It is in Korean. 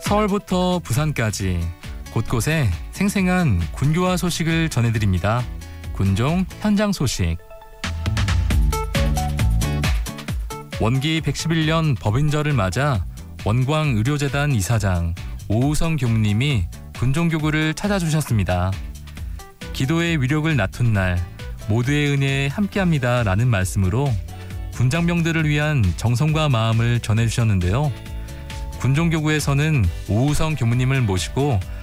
서울부터 부산까지 곳곳에 생생한 군교화 소식을 전해드립니다. 군종 현장 소식. 원기 111년 법인절을 맞아 원광의료재단 이사장 오우성 교무님이 군종교구를 찾아주셨습니다. 기도의 위력을 낮춘 날 모두의 은혜에 함께합니다 라는 말씀으로 군장병들을 위한 정성과 마음을 전해주셨는데요. 군종교구에서는 오우성 교무님을 모시고